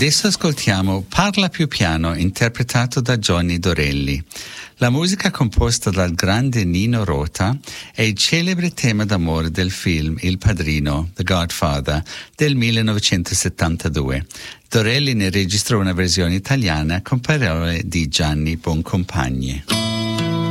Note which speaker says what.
Speaker 1: Adesso ascoltiamo Parla più piano, interpretato da Johnny Dorelli. La musica composta dal grande Nino Rota è il celebre tema d'amore del film Il Padrino, The Godfather, del 1972. Dorelli ne registrò una versione italiana con parole di Gianni Boncompagni.